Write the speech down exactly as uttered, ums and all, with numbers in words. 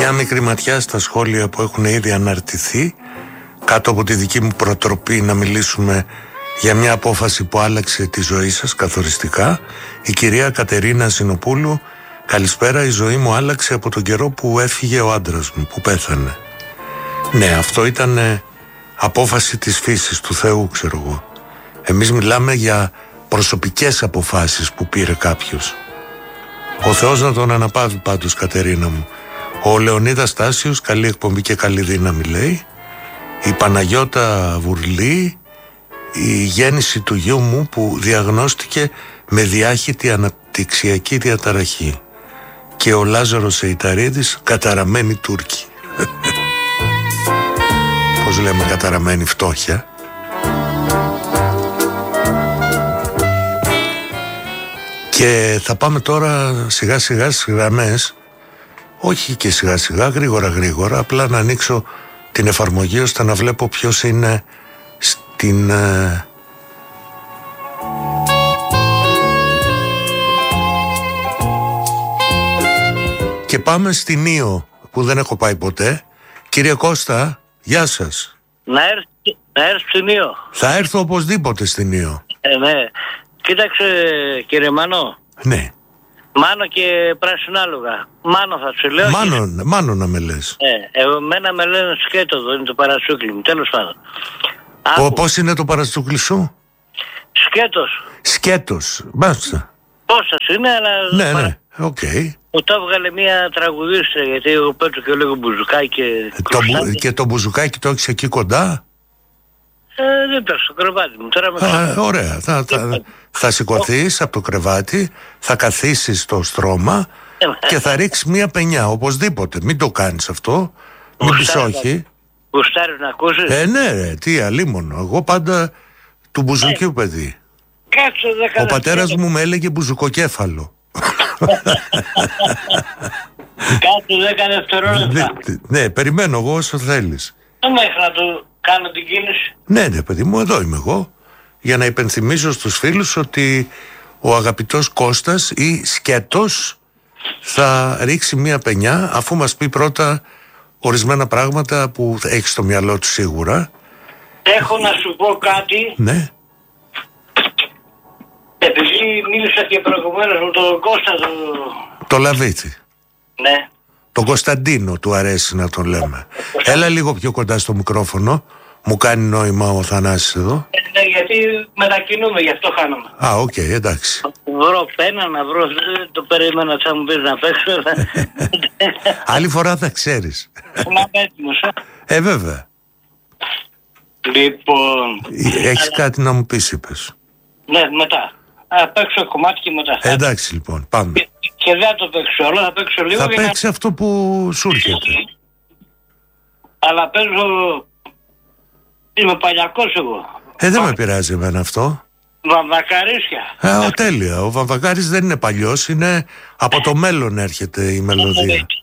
Μια μικρή ματιά στα σχόλια που έχουν ήδη αναρτηθεί κάτω από τη δική μου προτροπή να μιλήσουμε για μια απόφαση που άλλαξε τη ζωή σας καθοριστικά. Η κυρία Κατερίνα Ζηνοπούλου: καλησπέρα, η ζωή μου άλλαξε από τον καιρό που έφυγε ο άντρας μου, που πέθανε. Ναι, αυτό ήταν ε, απόφαση της φύσης, του Θεού, ξέρω εγώ. Εμείς μιλάμε για προσωπικές αποφάσεις που πήρε κάποιος. Ο Θεός να τον αναπαύει πάντως, Κατερίνα μου. Ο Λεωνίδας Στάσιος, καλή εκπομπή και καλή δύναμη, λέει. Η Παναγιώτα Βουρλή: η γέννηση του γιού μου που διαγνώστηκε με διάχυτη αναπτυξιακή διαταραχή. Και ο Λάζαρος Εϊταρίδης: καταραμένη Τούρκη. Πώς λέμε καταραμένη φτώχεια. Και θα πάμε τώρα σιγά σιγά στις γραμμές. Όχι και σιγά σιγά, γρήγορα γρήγορα. Απλά να ανοίξω την εφαρμογή ώστε να βλέπω ποιος είναι στην... Ε... Και πάμε στην Ήο που δεν έχω πάει ποτέ. Κύριε Κώστα, γεια σας. Να έρθει, να έρθει στην Ήο. Θα έρθω οπωσδήποτε στην Ήο. Ε, ναι. Κοίταξε κύριε Μάνο. Ναι. Μάνο και πράσινάλογα. Μάνο θα σου λέω. Μάνο, και... Μάνο να με λες. Ε, εμένα με λένε σκέτο εδώ, είναι το παρασούκλι μου, τέλος πάντων. Ο, πώς είναι το παρασούκλι σου? Σκέτος. Σκέτος, μάλιστα. Πόσας είναι, αλλά... Ναι, παρα... ναι, οκ. Okay. Μου το έβγαλε μια τραγουδίστρια, γιατί εγώ πέτω και λίγο μπουζουκάκι και... Το μπου... Και το μπουζουκάκι το έχεις εκεί κοντά? Ε, δεν πέφτω στο κρεβάτι μου. Τώρα με... Α, ωραία. Θα, θα, θα σηκωθείς από το κρεβάτι, θα καθίσεις στο στρώμα και θα ρίξεις μία πενιά, οπωσδήποτε. Μην το κάνεις αυτό. Μην πεις όχι. Γουστάρεις να ακούσεις? Ε, ναι, ρε, τι αλίμονο. Εγώ πάντα του μπουζουκιού, ε, παιδί. Κάτσε δέκα. Ο πατέρας μου με έλεγε μπουζουκοκέφαλο. Κάτσε δέκα δευτερόλεπτα. Ναι, περιμένω εγώ όσο θέλεις. Δεν μέχρι να το κάνω την κίνηση. Ναι, ναι, παιδί μου, εδώ είμαι εγώ. Για να υπενθυμίζω στους φίλους ότι ο αγαπητός Κώστας ή Σκέτος θα ρίξει μία πενιά, αφού μας πει πρώτα ορισμένα πράγματα που έχει στο μυαλό του σίγουρα. Έχω να σου πω κάτι. Ναι. Επειδή μίλησα και προηγουμένως με τον Κώστα το... Το Λαβίτη. Ναι. Τον Κωνσταντίνο του αρέσει να τον λέμε. Έλα λίγο πιο κοντά στο μικρόφωνο. Μου κάνει νόημα ο Θανάσης εδώ. Ε, ναι, γιατί μετακινούμε, γι' αυτό χάνομαι. Α, οκ, okay, εντάξει. Βρω πένα να βρω, δεν το περίμενα, θα μου πεις να παίξω. Άλλη φορά θα ξέρεις. Να πέτυμος, ε. Ε, βέβαια. Λοιπόν... Έχεις κάτι να μου πεις, είπες? Ναι, μετά. Θα παίξω κομμάτι και μετά. Ε, εντάξει, λοιπόν, πάμε. Και, και δεν θα το παίξω όλο, θα παίξω λίγο. Θα παίξει να... αυτό που σου έρχεται. Αλλά παίζω... Είμαι παλιακός εγώ. Ε, δεν με πειράζει εμένα αυτό. Βαμβακαρίσια. Ε, ο, τέλεια. Ο Βαμβακάρης δεν είναι παλιός, είναι από το μέλλον έρχεται η μελωδία.